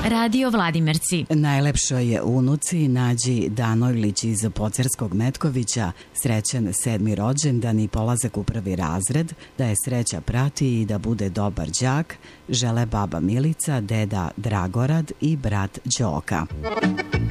Radio Vladimirci. Najlepšoj unuci Nađi Danojlić iz Pocerskog Metkovića srećan 7. rođendan i polazak u 1. razred, da je sreća prati i da bude dobar đak, žele baba Milica, deda Dragorad i brat Đoka.